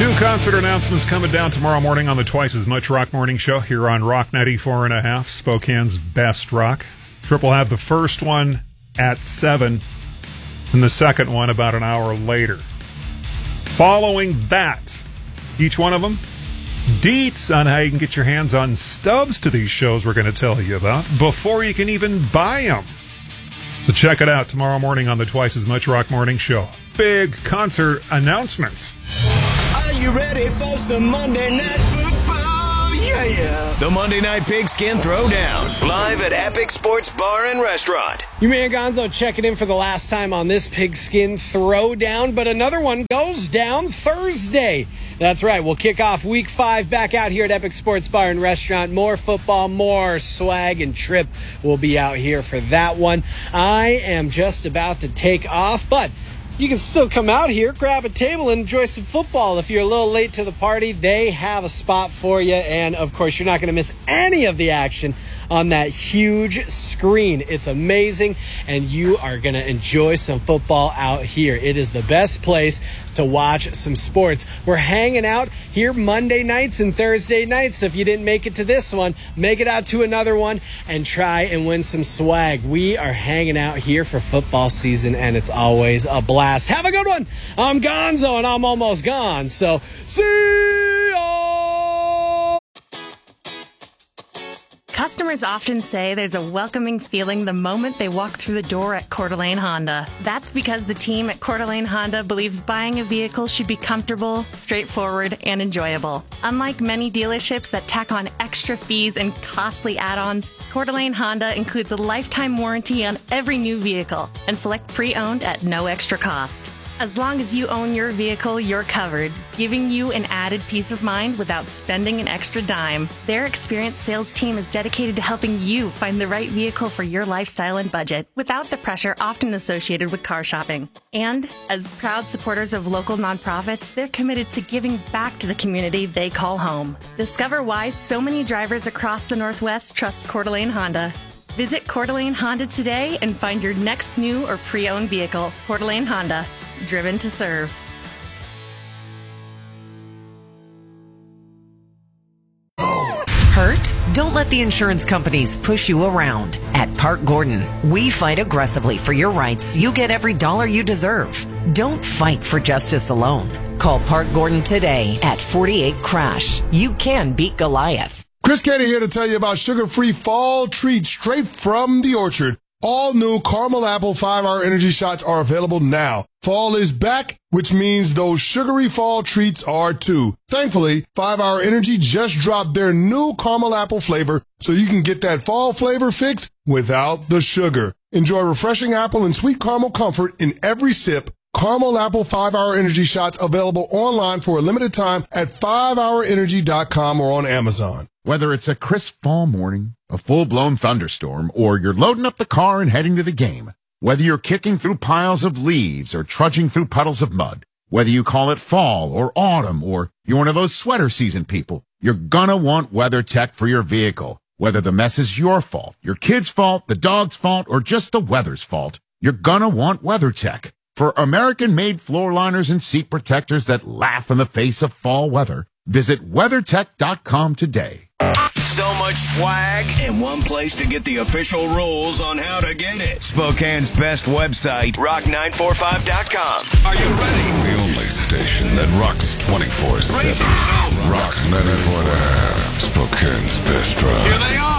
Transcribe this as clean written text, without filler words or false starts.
Two concert announcements coming down tomorrow morning on the Twice as Much Rock Morning Show here on Rock 94.5, Spokane's best rock. Trip will have the first one at 7 and the second one about an hour later. Following that, each one of them, deets on how you can get your hands on stubs to these shows we're going to tell you about before you can even buy them. So check it out tomorrow morning on the Twice as Much Rock Morning Show. Big concert announcements. Are you ready for some Monday Night Football? Yeah. The Monday Night Pigskin Throwdown, live at Epic Sports Bar and Restaurant. You man Gonzo checking in for the last time on this Pigskin Throwdown, but another one goes down Thursday. That's right, we'll kick off Week 5 back out here at Epic Sports Bar and Restaurant. More football, more swag, and Trip will be out here for that one. I am just about to take off, but you can still come out here, grab a table, and enjoy some football. If you're a little late to the party, they have a spot for you. And, of course, you're not going to miss any of the action on that huge screen. It's amazing, and you are going to enjoy some football out here. It is the best place to watch some sports. We're hanging out here Monday nights and Thursday nights, so if you didn't make it to this one, make it out to another one and try and win some swag. We are hanging out here for football season, and it's always a blast. Have a good one. I'm Gonzo, and I'm almost gone, so see ya! Customers often say there's a welcoming feeling the moment they walk through the door at Coeur d'Alene Honda. That's because the team at Coeur d'Alene Honda believes buying a vehicle should be comfortable, straightforward, and enjoyable. Unlike many dealerships that tack on extra fees and costly add-ons, Coeur d'Alene Honda includes a lifetime warranty on every new vehicle and select pre-owned at no extra cost. As long as you own your vehicle, you're covered, giving you an added peace of mind without spending an extra dime. Their experienced sales team is dedicated to helping you find the right vehicle for your lifestyle and budget without the pressure often associated with car shopping. And as proud supporters of local nonprofits, they're committed to giving back to the community they call home. Discover why so many drivers across the Northwest trust Coeur d'Alene Honda. Visit Coeur d'Alene Honda today and find your next new or pre-owned vehicle. Coeur d'Alene Honda. Driven to serve. Hurt? Don't let the insurance companies push you around. At Park Gordon, we fight aggressively for your rights. You get every dollar you deserve. Don't fight for justice alone. Call Park Gordon today at 48-CRASH. You can beat Goliath. Chris Candy here to tell you about sugar-free fall treats straight from the orchard. All new caramel apple 5-hour energy shots are available now. Fall is back, which means those sugary fall treats are too. Thankfully, 5-hour energy just dropped their new caramel apple flavor so you can get that fall flavor fix without the sugar. Enjoy refreshing apple and sweet caramel comfort in every sip. Caramel apple 5-hour energy shots available online for a limited time at 5hourenergy.com or on Amazon. Whether it's a crisp fall morning, a full-blown thunderstorm, or you're loading up the car and heading to the game, whether you're kicking through piles of leaves or trudging through puddles of mud, whether you call it fall or autumn or you're one of those sweater season people, you're gonna want WeatherTech for your vehicle. Whether the mess is your fault, your kid's fault, the dog's fault, or just the weather's fault, you're gonna want WeatherTech. For American-made floor liners and seat protectors that laugh in the face of fall weather, visit WeatherTech.com today. So much swag and one place to get the official rules on how to get it. Spokane's best website, rock945.com. Are you ready? The only station that rocks 24/7. Rock 94.5, Spokane's best rock. Here they are.